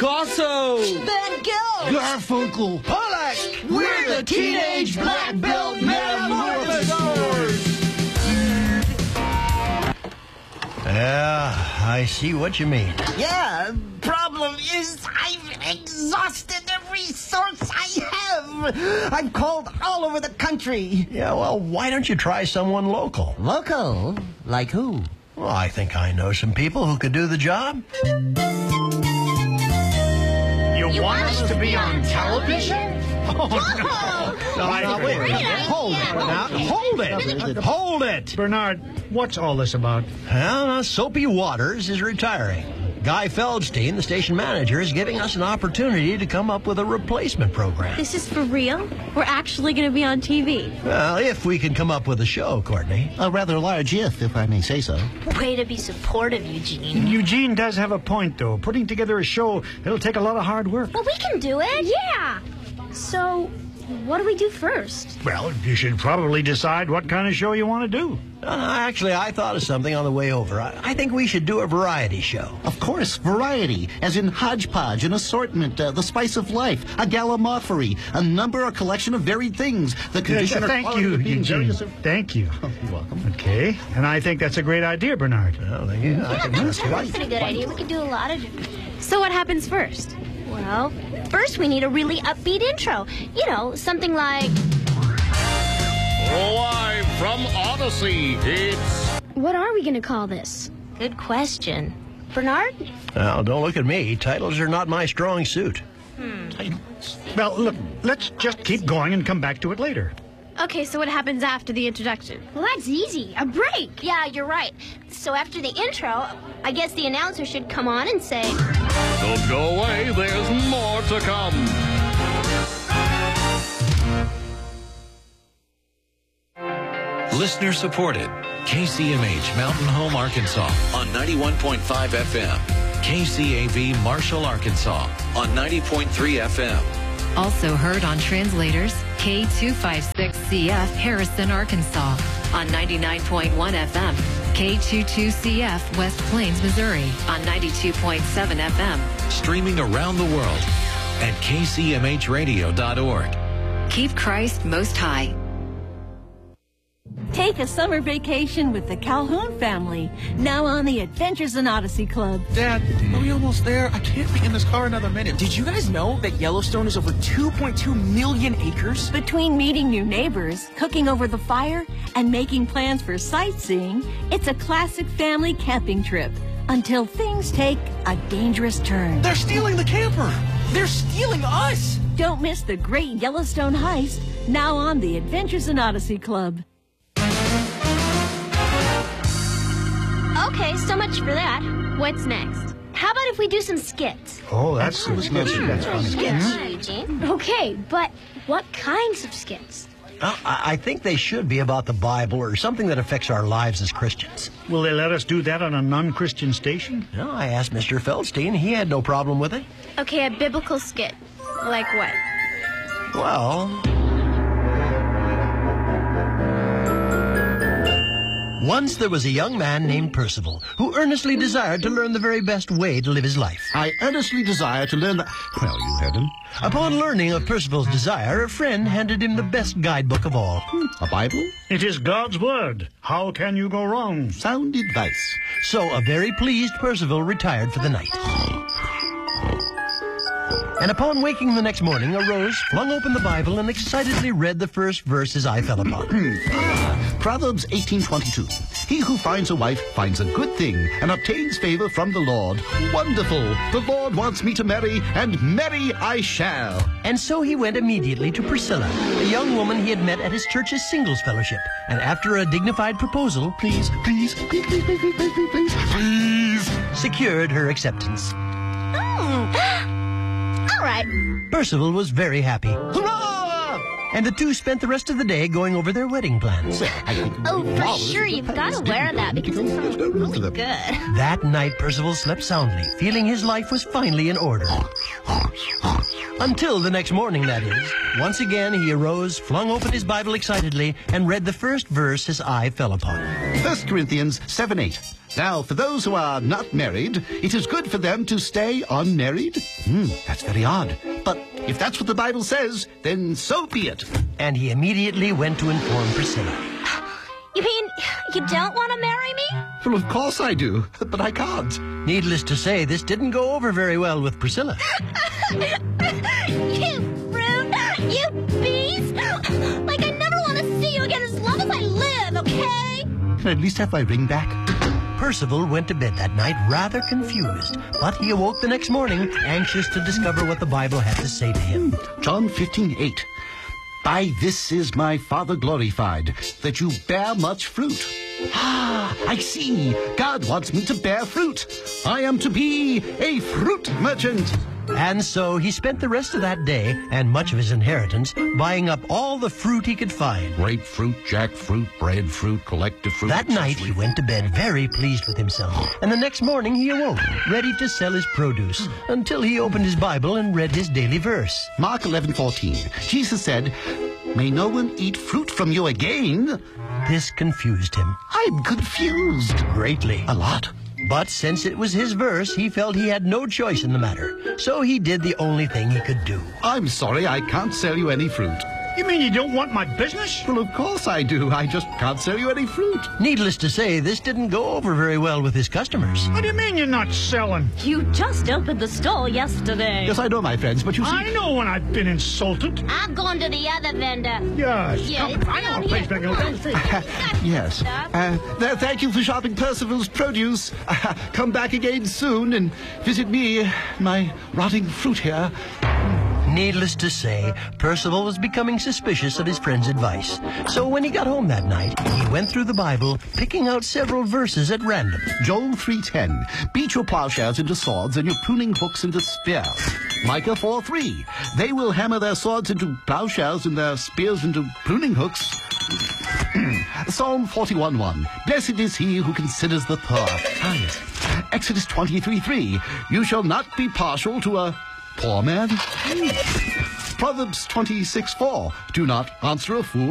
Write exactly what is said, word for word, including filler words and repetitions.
Picasso! Van Gogh! Garfunkel! Pollock! We're the Teenage Black Belt Metamorphosers! Yeah, I see what you mean. Yeah, problem is I've exhausted every source I have. I've called all over the country. Yeah, well, why don't you try someone local? Local? Like who? Well, I think I know some people who could do the job. You, you want us to be on television? Oh, no. No, I wait, wait, hold it, now, hold it, hold it. Bernard, what's all this about? Well, now, Soapy Waters is retiring. Guy Feldstein, the station manager, is giving us an opportunity to come up with a replacement program. This is for real? We're actually going to be on T V? Well, if we can come up with a show, Courtney. A rather large if, if I may say so. Way to be supportive, Eugene. Eugene does have a point, though. Putting together a show, it'll take a lot of hard work. Well, we can do it. Yeah. So, what do we do first? Well, you should probably decide what kind of show you want to do. Uh, actually, I thought of something on the way over. I, I think we should do a variety show. Of course, variety, as in hodgepodge, an assortment, uh, the spice of life, a gallimaufry, a number or collection of varied things. The condition uh, or thank quality you, of being Eugene. various of- Thank you. Oh, you're welcome. Okay, and I think that's a great idea, Bernard. Well, thank you. I think that's That's right. a pretty good idea. We could do a lot of different things. So what happens first? Well, first we need a really upbeat intro. You know, something like... Live from Odyssey, it's... What are we going to call this? Good question. Bernard? Well, don't look at me. Titles are not my strong suit. Hmm. Well, look, let's just keep going and come back to it later. Okay, so what happens after the introduction? Well, that's easy. A break. Yeah, you're right. So after the intro, I guess the announcer should come on and say... Don't go away, there's more to come. Listener supported. K C M H Mountain Home, Arkansas on ninety-one point five F M. K C A V Marshall, Arkansas on ninety point three F M. Also heard on translators K two fifty-six C F Harrison, Arkansas on ninety-nine point one F M. K twenty-two C F West Plains, Missouri on ninety-two point seven F M. Streaming around the world at K C M H radio dot org. Keep Christ most high. Take a summer vacation with the Calhoun family, now on the Adventures in Odyssey Club. Dad, are we almost there? I can't be in this car another minute. Did you guys know that Yellowstone is over two point two million acres? Between meeting new neighbors, cooking over the fire, and making plans for sightseeing, it's a classic family camping trip until things take a dangerous turn. They're stealing the camper. They're stealing us. Don't miss the great Yellowstone heist, now on the Adventures in Odyssey Club. Okay, so much for that. What's next? How about if we do some skits? Oh, that's good. That's funny. Skits, Eugene. Okay, but what kinds of skits? Well, I I think they should be about the Bible or something that affects our lives as Christians. Will they let us do that on a non-Christian station? No, I asked Mister Feldstein. He had no problem with it. Okay, a biblical skit. Like what? Well... Once there was a young man named Percival who earnestly desired to learn the very best way to live his life. I earnestly desire to learn the... Well, you heard him. Upon learning of Percival's desire, a friend handed him the best guidebook of all. Hmm, a Bible? It is God's word. How can you go wrong? Sound advice. So a very pleased Percival retired for the night. And upon waking the next morning, arose, flung open the Bible, and excitedly read the first verse his eye fell upon. ah, Proverbs eighteen twenty-two. He who finds a wife finds a good thing and obtains favor from the Lord. Wonderful! The Lord wants me to marry, and marry I shall. And so he went immediately to Priscilla, a young woman he had met at his church's singles fellowship. And after a dignified proposal, Please, please, please, please, please, please, please, please, please, secured her acceptance. Mm. All right. Percival was very happy. Hurrah! And the two spent the rest of the day going over their wedding plans. Oh, for sure, you've got to wear that because it sounds really good. That night, Percival slept soundly, feeling his life was finally in order. Until the next morning, that is. Once again, he arose, flung open his Bible excitedly, and read the first verse his eye fell upon. First Corinthians seven eight. Now, for those who are not married, it is good for them to stay unmarried. Hmm, that's very odd. But if that's what the Bible says, then so be it. And he immediately went to inform Priscilla. You mean you don't want to marry me? Well, of course I do, but I can't. Needless to say, this didn't go over very well with Priscilla. You rude, you beast! Like, I never want to see you again as long as I live, okay? Can I at least have my ring back? Percival went to bed that night rather confused, but he awoke the next morning anxious to discover what the Bible had to say to him. John fifteen eight. By this is my Father glorified, that you bear much fruit. Ah, I see. God wants me to bear fruit. I am to be a fruit merchant. And so he spent the rest of that day, and much of his inheritance, buying up all the fruit he could find. Grapefruit, jackfruit, breadfruit, collective fruit. That night he went to bed very pleased with himself, and the next morning he awoke, ready to sell his produce, until he opened his Bible and read his daily verse. Mark eleven fourteen. Jesus said, "May no one eat fruit from you again." This confused him. I'm confused. Greatly. A lot. But since it was his verse, he felt he had no choice in the matter. So he did the only thing he could do. I'm sorry, I can't sell you any fruit. You mean you don't want my business? Well, of course I do. I just can't sell you any fruit. Needless to say, this didn't go over very well with his customers. What do you mean you're not selling? You just opened the stall yesterday. Yes, I know, my friends, but you see... I know when I've been insulted. I'm going to the other vendor. Yes. Yeah, Come, it's I know down a place here. that Come on. Yes. Uh, th- thank you for shopping Percival's produce. Uh, come back again soon and visit me, my rotting fruit here. Needless to say, Percival was becoming suspicious of his friend's advice. So when he got home that night, he went through the Bible, picking out several verses at random. Joel three ten. Beat your plowshares into swords and your pruning hooks into spears. Micah four three. They will hammer their swords into plowshares and their spears into pruning hooks. Psalm forty-one one. Blessed is he who considers the poor. Ah, yes. Exodus twenty-three three. You shall not be partial to a poor man. Proverbs twenty-six four. Do not answer a fool